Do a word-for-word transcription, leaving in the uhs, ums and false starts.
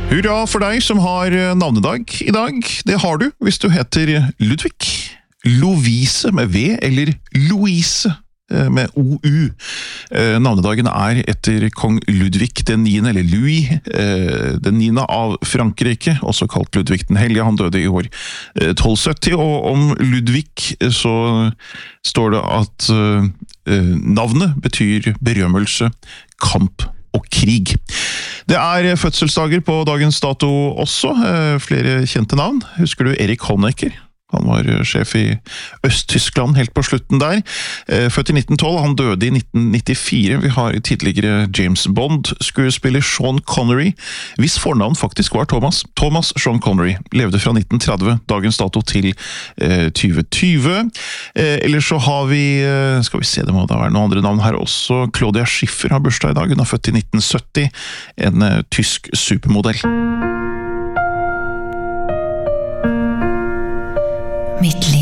Hurra for deg som har navnedag i dag. Det har du hvis du heter Ludvig, Lovise med V eller Louise med O U. Navnedagen er etter kong Ludvig den niende, eller Louis den niende av Frankrike, også kalt Ludvig den hellige. Han døde i år tolv sytti, og om Ludvig så står det at navnet betyr berømmelse, kamp og krig. Det er fødselsdager på dagens dato også, flere kjente navn. Husker du Erik Honecker? Han var sjef i Øst-Tyskland helt på slutten der. Født i nitten tolv, han døde i nitten nittifire. Vi har tidligere James Bond, skuespiller Sean Connery, hvis fornavn faktisk var Thomas. Thomas Sean Connery levde fra nitten tretti, dagens dato til eh, tjue tjue. Eh, ellers så har vi, skal vi se, det må da være noen andre navn her også. Claudia Schiffer har bursdag i dag, hun er født i nitten sytti, en eh, tysk supermodell. Mitt liv.